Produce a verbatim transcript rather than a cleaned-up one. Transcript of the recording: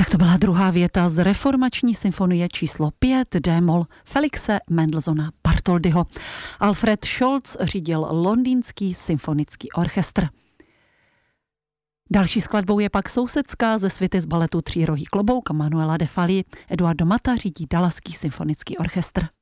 Tak to byla druhá věta z reformační symfonie číslo pět D-moll Felixe Mendelssohna Bartholdyho. Alfred Scholz řídil londýnský symfonický orchestr. Další skladbou je pak Sousedská ze svity z baletu Třírohý klobouk Manuela de Falla. Eduardo Mata řídí Dallaský symfonický orchestr.